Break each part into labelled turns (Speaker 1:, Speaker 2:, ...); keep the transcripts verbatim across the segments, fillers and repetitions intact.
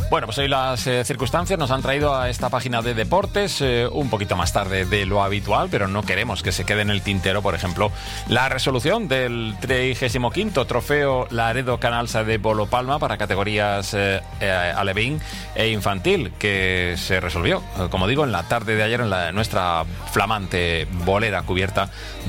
Speaker 1: Bueno, pues hoy las eh, circunstancias nos han traído a esta página de deportes eh, un poquito más tarde de lo habitual, pero no queremos que se quede en el tintero, por ejemplo, la resolución del trigésimo quinto Trofeo Laredo Canalsa de Bolo Palma para categorías eh, eh, alevín e infantil, que se resolvió, eh, como digo, en la tarde de ayer en la, nuestra flamante bolera cubierta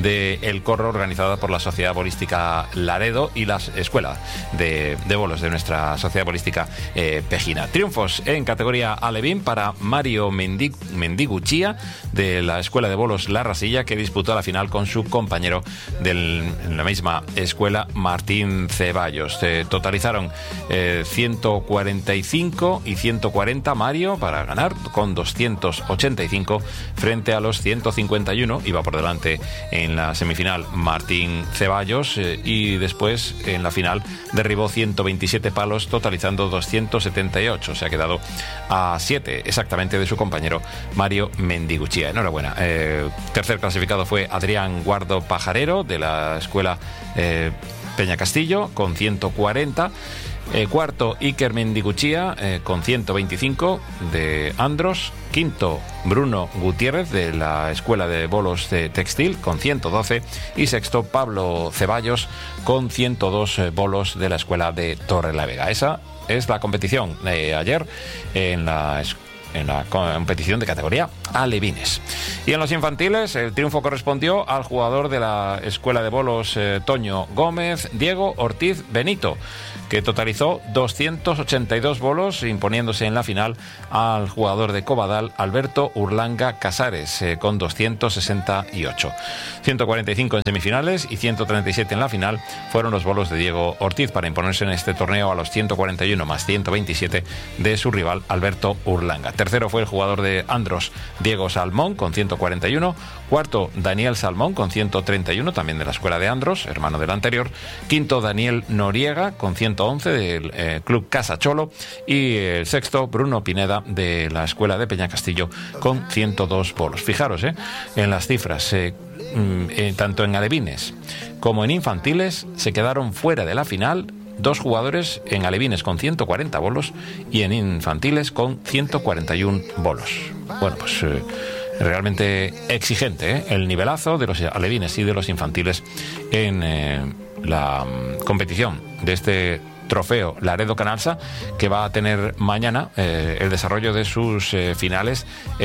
Speaker 1: del Corro, organizada por la Sociedad Bolística Laredo y la Escuela de, de Bolos de nuestra Sociedad Bolística eh, Pejina. Triunfos en categoría alevín para Mario Mendig Mendiguchía de la Escuela de Bolos La Rasilla, que disputó la final con su compañero de la misma escuela, Martín Ceballos. Se totalizaron eh, ciento cuarenta y cinco y ciento cuarenta Mario para ganar, con doscientos ochenta y cinco frente a los ciento cincuenta y uno. Iba por delante en la semifinal Martín Ceballos eh, y después en la final derribó ciento veintisiete palos, totalizando doscientos setenta y ocho. Se ha quedado a siete exactamente de su compañero Mario Mendiguchía. Enhorabuena. Eh, tercer clasificado fue Adrián Guardo Pajarero de la Escuela eh, Peña Castillo con ciento cuarenta. Eh, cuarto, Iker Mendiguchía eh, con ciento veinticinco de Andros. Quinto, Bruno Gutiérrez de la Escuela de Bolos de Textil con ciento doce. Y sexto, Pablo Ceballos con ciento dos eh, bolos de la Escuela de Torrelavega. Esa es la competición de ayer en la escuela. En la competición de categoría alevines. Y en los infantiles, el triunfo correspondió al jugador de la Escuela de Bolos eh, Toño Gómez, Diego Ortiz Benito, que totalizó doscientos ochenta y dos bolos, imponiéndose en la final al jugador de Cobadal, Alberto Urlanga Casares, eh, con doscientos sesenta y ocho. ciento cuarenta y cinco en semifinales y ciento treinta y siete en la final fueron los bolos de Diego Ortiz para imponerse en este torneo a los ciento cuarenta y uno más ciento veintisiete de su rival Alberto Urlanga. Tercero fue el jugador de Andros, Diego Salmón, con ciento cuarenta y uno. Cuarto, Daniel Salmón, con ciento treinta y uno, también de la Escuela de Andros, hermano del anterior. Quinto, Daniel Noriega, con ciento once, del eh, Club Casa Cholo. Y el sexto, Bruno Pineda, de la Escuela de Peña Castillo, con ciento dos bolos. Fijaros eh, en las cifras, eh, eh, tanto en alevines como en infantiles, se quedaron fuera de la final dos jugadores en alevines con ciento cuarenta bolos y en infantiles con ciento cuarenta y uno bolos. Bueno, pues eh, realmente exigente ¿eh? el nivelazo de los alevines y de los infantiles en eh, la um, competición de este Trofeo Laredo Canalsa, que va a tener mañana eh, el desarrollo de sus eh, finales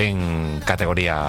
Speaker 1: en categoría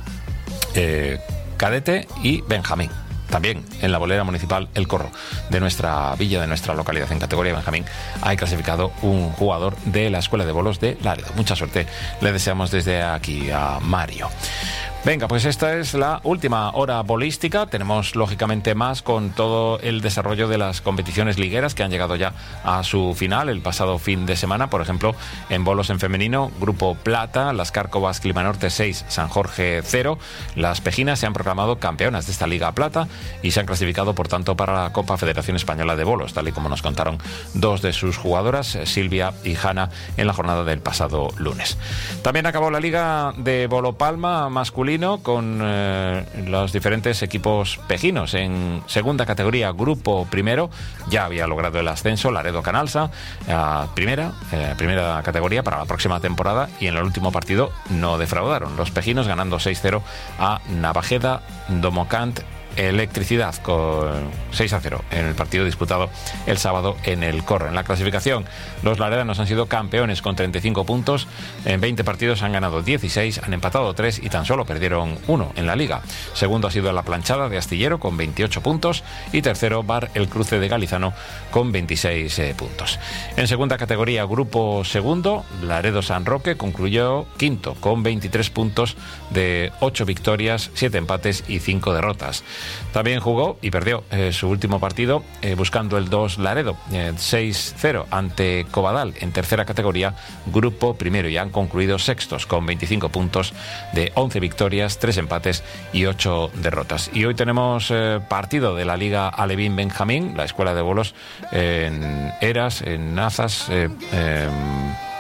Speaker 1: eh, cadete y Benjamín. También en la bolera municipal El Corro de nuestra villa, de nuestra localidad, en categoría Benjamín, hay clasificado un jugador de la Escuela de Bolos de Laredo. Mucha suerte le deseamos desde aquí a Mario. Venga, pues esta es la última hora bolística. Tenemos lógicamente más con todo el desarrollo de las competiciones ligueras que han llegado ya a su final el pasado fin de semana. Por ejemplo, en bolos en femenino, Grupo Plata, las Cárcovas Climanorte seis, San Jorge cero. Las Pejinas se han proclamado campeonas de esta Liga Plata y se han clasificado, por tanto, para la Copa Federación Española de Bolos, tal y como nos contaron dos de sus jugadoras, Silvia y Hanna, en la jornada del pasado lunes. También acabó la Liga de Bolo Palma masculino, con eh, los diferentes equipos pejinos. En segunda categoría, Grupo Primero, ya había logrado el ascenso Laredo Canalsa a primera, eh, primera categoría para la próxima temporada, y en el último partido no defraudaron. Los pejinos ganando seis cero a Navajeda Domocant Electricidad, con seis a cero en el partido disputado el sábado en el Corro. En la clasificación, los laredanos han sido campeones con treinta y cinco puntos. En veinte partidos han ganado dieciséis, han empatado tres y tan solo perdieron uno en la liga. Segundo ha sido la Planchada de Astillero con veintiocho puntos y tercero Bar El Cruce de Galizano con veintiséis eh, puntos. En segunda categoría, Grupo Segundo, Laredo San Roque concluyó quinto con veintitrés puntos de ocho victorias, siete empates y cinco derrotas. También jugó y perdió eh, su último partido eh, buscando el dos Laredo, eh, seis cero ante Cobadal en tercera categoría, Grupo Primero, y han concluido sextos con veinticinco puntos de once victorias, tres empates y ocho derrotas. Y hoy tenemos eh, partido de la Liga Alevín Benjamín, la Escuela de Bolos eh, en Eras, en Nazas, eh, eh,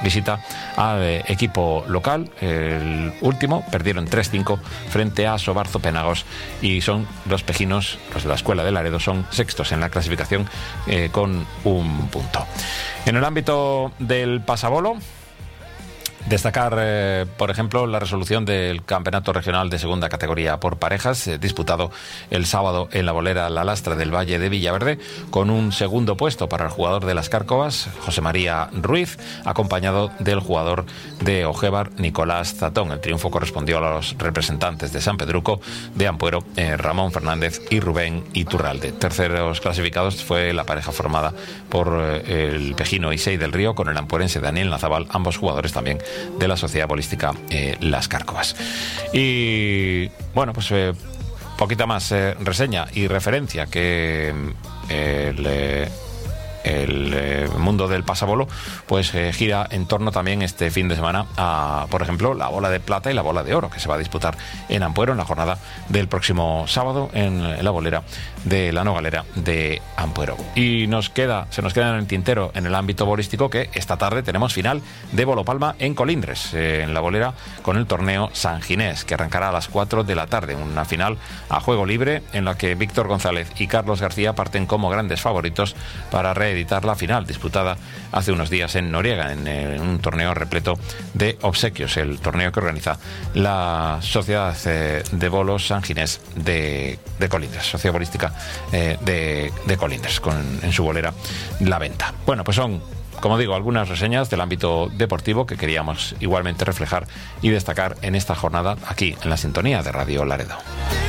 Speaker 1: visita al eh, equipo local. El último perdieron tres cinco frente a Sobarzo Penagos y son los pejinos, los de la Escuela de Laredo, son sextos en la clasificación eh, con un punto. En el ámbito del pasabolo, destacar, eh, por ejemplo, la resolución del Campeonato Regional de Segunda Categoría por parejas, eh, disputado el sábado en la bolera La Lastra del Valle de Villaverde, con un segundo puesto para el jugador de las Cárcovas, José María Ruiz, acompañado del jugador de Ojévar, Nicolás Zatón. El triunfo correspondió a los representantes de San Pedruco, de Ampuero, eh, Ramón Fernández y Rubén Iturralde. Terceros clasificados fue la pareja formada por eh, el pejino Isei del Río con el ampuerense Daniel Nazabal, ambos jugadores también de la Sociedad Bolística eh, Las Cárcovas. Y bueno, pues eh, poquita más eh, reseña y referencia que eh, le el eh, mundo del pasabolo pues eh, gira en torno también este fin de semana a, por ejemplo, la bola de plata y la bola de oro, que se va a disputar en Ampuero en la jornada del próximo sábado en, en la bolera de la Nogalera de Ampuero. Y nos queda, se nos queda en el tintero en el ámbito bolístico que esta tarde tenemos final de Bolopalma en Colindres, eh, en la bolera con el torneo San Ginés, que arrancará a las cuatro de la tarde, una final a juego libre en la que Víctor González y Carlos García parten como grandes favoritos para reeditar la final disputada hace unos días en Noriega, en, en un torneo repleto de obsequios, el torneo que organiza la Sociedad eh, de Bolos San Ginés de, de Colindres, Sociedad Bolística eh, de, de Colindres, con en su bolera La Venta. Bueno, pues son, como digo, algunas reseñas del ámbito deportivo que queríamos igualmente reflejar y destacar en esta jornada aquí en la sintonía de Radio Laredo.